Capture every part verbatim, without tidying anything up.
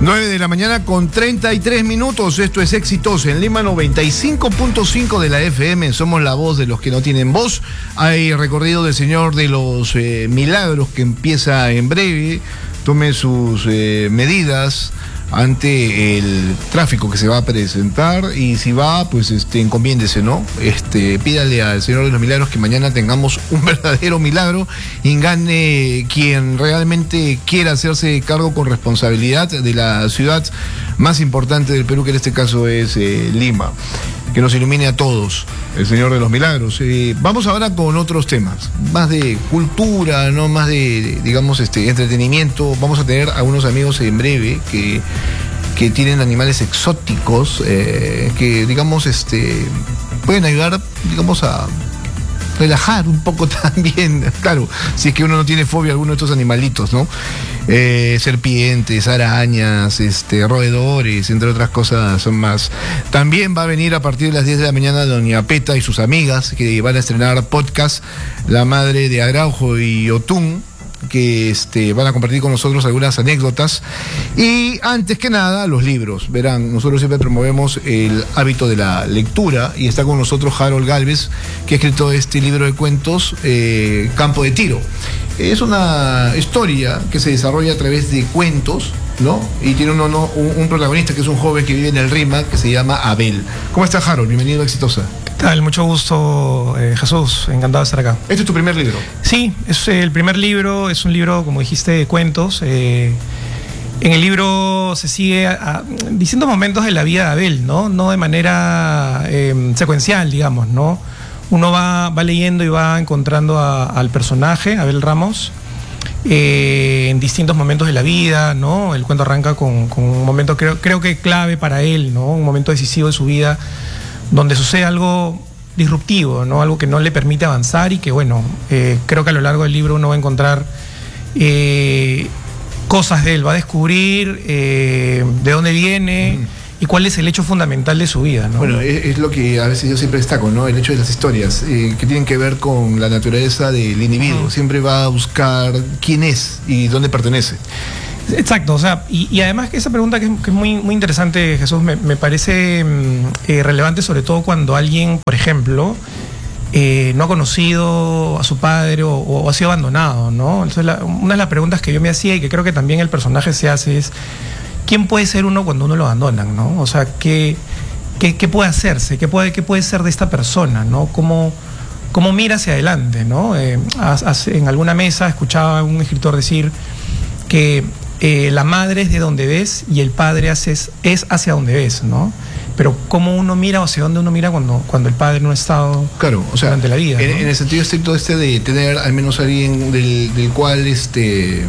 nueve de la mañana con treinta y tres minutos. Esto es Éxitos en Lima noventa y cinco punto cinco de la F M. Somos la voz de los que no tienen voz. Hay recorrido del Señor de los eh, Milagros que empieza en breve. Tome sus eh, medidas ante el tráfico que se va a presentar, y si va, pues este, encomiéndese, ¿no? Este, pídale al Señor de los Milagros que mañana tengamos un verdadero milagro y gane quien realmente quiera hacerse cargo con responsabilidad de la ciudad más importante del Perú, que en este caso es eh, Lima. Que nos ilumine a todos, el Señor de los Milagros. Eh, vamos ahora con otros temas, más de cultura, no más de, digamos, este entretenimiento. Vamos a tener a unos amigos en breve que, que tienen animales exóticos, eh, que, digamos, este pueden ayudar, digamos, a relajar un poco también, claro, si es que uno no tiene fobia a alguno de estos animalitos, ¿no? Eh, serpientes, arañas, este, roedores, entre otras cosas más. También va a venir a partir de las diez de la mañana doña Peta y sus amigas, que van a estrenar podcast, la madre de Araujo y Otún, que este, van a compartir con nosotros algunas anécdotas. Y antes que nada, los libros. Verán, nosotros siempre promovemos el hábito de la lectura, y está con nosotros Harold Galvez, que ha escrito este libro de cuentos, eh, Campo de Tiro. Es una historia que se desarrolla a través de cuentos, ¿no? Y tiene uno, no, un, un protagonista que es un joven que vive en el Rímac, que se llama Abel. ¿Cómo está, Harold? Bienvenido a Exitosa. ¿Qué tal? Mucho gusto, eh, Jesús. Encantado de estar acá. ¿Este es tu primer libro? Sí, es el primer libro. Es un libro, como dijiste, de cuentos. Eh, en el libro se sigue a, a, distintos momentos de la vida de Abel, ¿no? No de manera eh, secuencial, digamos, ¿no? Uno va, va leyendo y va encontrando a, al personaje, Abel Ramos, eh, en distintos momentos de la vida, ¿no? El cuento arranca con, con un momento, creo, creo que clave para él, ¿no? Un momento decisivo de su vida, donde sucede algo disruptivo, ¿no? Algo que no le permite avanzar, y que, bueno, eh, creo que a lo largo del libro uno va a encontrar eh, cosas de él, va a descubrir eh, de dónde viene. Mm. ¿Y cuál es el hecho fundamental de su vida, ¿no? Bueno, es, es lo que a veces yo siempre destaco, ¿no? El hecho de las historias, eh, que tienen que ver con la naturaleza del individuo. Uh-huh. Siempre va a buscar quién es y dónde pertenece. Exacto, o sea, y, y además que esa pregunta que es, que es muy, muy interesante, Jesús, me, me parece eh, relevante, sobre todo cuando alguien, por ejemplo, eh, no ha conocido a su padre o, o ha sido abandonado, ¿no? Entonces, la, una de las preguntas que yo me hacía, y que creo que también el personaje se hace, es: ¿quién puede ser uno cuando uno lo abandonan, ¿no? O sea, ¿qué, qué, qué puede hacerse? ¿Qué puede, qué puede ser de esta persona, ¿no? ¿Cómo, cómo mira hacia adelante, ¿no? Eh, hace, en alguna mesa escuchaba a un escritor decir que eh, la madre es de donde ves y el padre hace, es hacia donde ves, ¿no? Pero cómo uno mira o hacia dónde uno mira cuando, cuando el padre no ha estado, claro, o sea, durante la vida, en, ¿no? En el sentido estricto este de tener al menos alguien del, del cual este...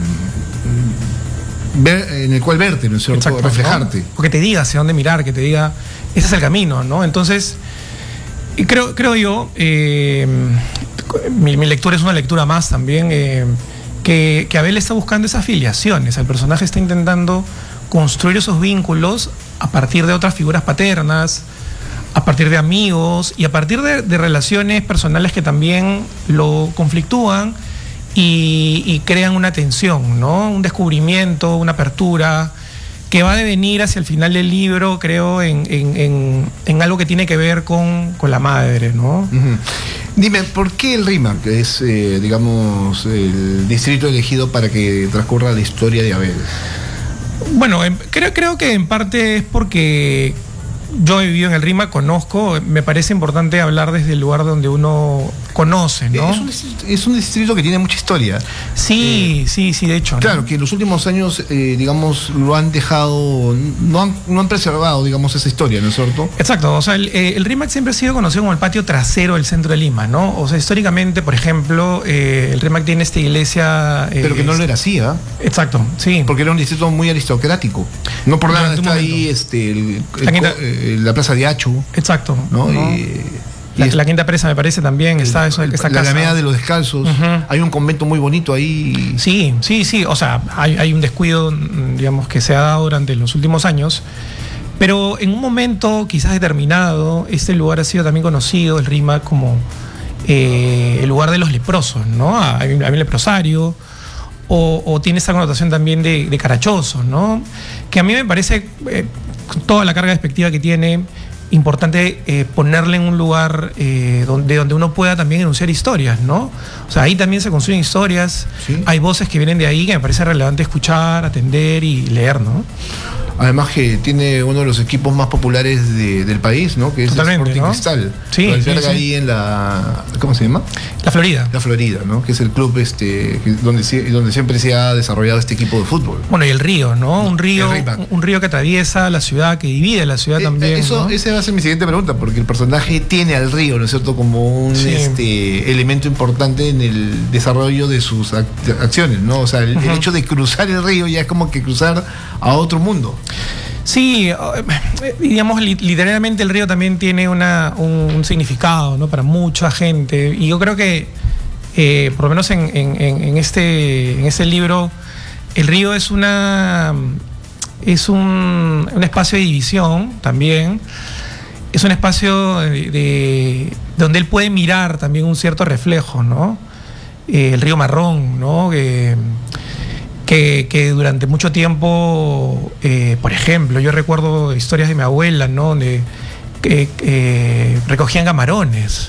Ver, en el cual verte, ¿no es cierto? Exacto, reflejarte. ¿no? O que te diga hacia dónde mirar, que te diga, ese es el camino, ¿no? Entonces, creo, creo yo, eh, mi, mi lectura es una lectura más también, eh, que, que Abel está buscando esas filiaciones. El personaje está intentando construir esos vínculos a partir de otras figuras paternas, a partir de amigos y a partir de, de relaciones personales que también lo conflictúan. Y, y crean una tensión, ¿no? Un descubrimiento, una apertura, que va a devenir hacia el final del libro, creo, en, en, en, en algo que tiene que ver con, con la madre, ¿no? Uh-huh. Dime, ¿por qué el Rímac, que es, eh, digamos, el distrito elegido para que transcurra la historia de Abel? Bueno, en, creo, creo que en parte es porque yo he vivido en el Rímac, conozco, me parece importante hablar desde el lugar donde uno conoce, ¿no? Es un distrito, es un distrito que tiene mucha historia. Sí, eh, sí, sí, de hecho. Claro, ¿no? que en los últimos años, eh, digamos, lo han dejado, no han, no han preservado, digamos, esa historia, ¿no es cierto? Exacto, o sea, el, eh, el Rímac siempre ha sido conocido como el patio trasero del centro de Lima, ¿no? O sea, históricamente, por ejemplo, eh, el Rímac tiene esta iglesia... Eh, Pero que no lo era así, ¿ah? ¿eh? Exacto, sí. Porque era un distrito muy aristocrático. No por nada está ahí este, el, el, la, quinta, el, la Plaza de Hacho. Exacto. ¿no? ¿no? Y, La, la Quinta Presa me parece también el, está eso, esta la casa. Alameda de los Descalzos. Uh-huh. Hay un convento muy bonito ahí. Sí, sí, sí. O sea, hay, hay un descuido, digamos, que se ha dado durante los últimos años. Pero en un momento quizás determinado, este lugar ha sido también conocido, el Rímac, como eh, el lugar de los leprosos, ¿no? Hay, hay un leprosario. o, o tiene esa connotación también de, de carachoso, ¿no? Que a mí me parece, eh, con toda la carga despectiva que tiene, importante eh, ponerle en un lugar eh, donde, donde uno pueda también enunciar historias, ¿no? O sea, ahí también se construyen historias, ¿sí? Hay voces que vienen de ahí que me parece relevante escuchar, atender y leer, ¿no? Además que tiene uno de los equipos más populares de, del país, ¿no? Que es Totalmente, el Sporting ¿no? Cristal. Sí, lo alberga sí, sí. ahí en la... ¿Cómo se llama? La Florida. La Florida, ¿no? Que es el club este que, donde, donde siempre se ha desarrollado este equipo de fútbol. Bueno, y el río, ¿no? Un río, un, un río que atraviesa la ciudad, que divide la ciudad eh, también. Eso, ¿no? Esa va a ser mi siguiente pregunta, porque el personaje tiene al río, ¿no es cierto?, como un sí. este, elemento importante en el desarrollo de sus ac acciones, ¿no? O sea, el, uh-huh. el hecho de cruzar el río ya es como que cruzar a otro mundo. Sí, digamos, literalmente el río también tiene una, un, un significado, ¿no? Para mucha gente. Y yo creo que, eh, por lo menos en, en, en, este, en este libro, el río es una es un, un espacio de división también. Es un espacio de, de donde él puede mirar también un cierto reflejo, ¿no? Eh, el río Marrón, ¿no? Eh, Que, que durante mucho tiempo, eh, por ejemplo, yo recuerdo historias de mi abuela, ¿no? Donde eh, eh, recogían camarones.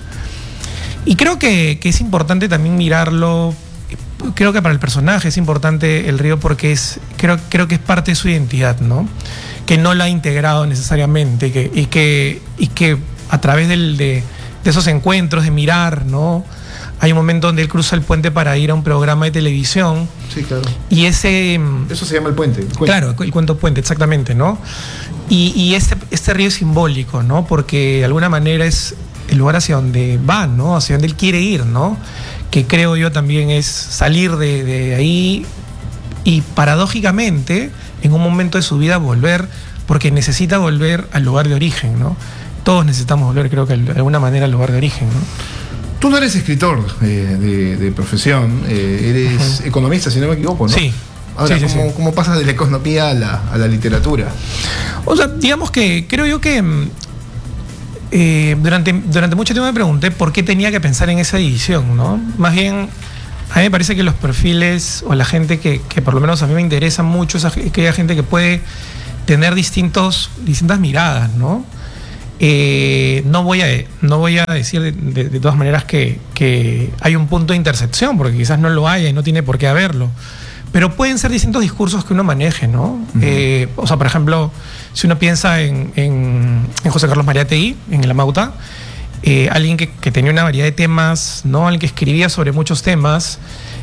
Y creo que, que es importante también mirarlo. Creo que para el personaje es importante el río porque es, creo, creo que es parte de su identidad, ¿no? Que no la ha integrado necesariamente que, y, que, y que a través del, de, de esos encuentros, de mirar, ¿no? Hay un momento donde él cruza el puente para ir a un programa de televisión. Sí, claro. Y ese... Eso se llama el puente. El claro, el cuento puente, exactamente, ¿no? Y, y este, este río es simbólico, ¿no? Porque de alguna manera es el lugar hacia donde va, ¿no? Hacia donde él quiere ir, ¿no? Que creo yo también es salir de, de ahí y paradójicamente, en un momento de su vida, volver, porque necesita volver al lugar de origen, ¿no? Todos necesitamos volver, creo que de alguna manera, al lugar de origen, ¿no? Tú no eres escritor eh, de, de profesión, eh, eres uh-huh. economista, si no me equivoco, ¿no? Sí. Ahora, sí, sí, ¿cómo, sí. ¿cómo pasas de la economía a la, a la literatura? O sea, digamos que creo yo que eh, durante, durante mucho tiempo me pregunté por qué tenía que pensar en esa división, ¿no? Más bien, a mí me parece que los perfiles o la gente que, que por lo menos a mí me interesa mucho es aquella gente que puede tener distintos, distintas miradas, ¿no? Eh, no, voy a, no voy a decir de, de, de todas maneras que, que hay un punto de intersección, porque quizás no lo haya y no tiene por qué haberlo, pero pueden ser distintos discursos que uno maneje, ¿no? Uh-huh. eh, o sea, por ejemplo, si uno piensa en, en, en José Carlos Mariátegui, en El Amauta, eh, alguien que, que tenía una variedad de temas, ¿no? Alguien que escribía sobre muchos temas,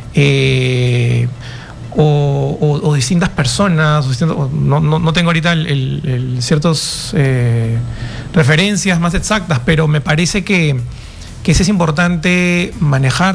eh, O, o, o distintas personas, o distintos, o no, no, no tengo ahorita el, el, el ciertas eh, referencias más exactas, pero me parece que, que sí es importante manejar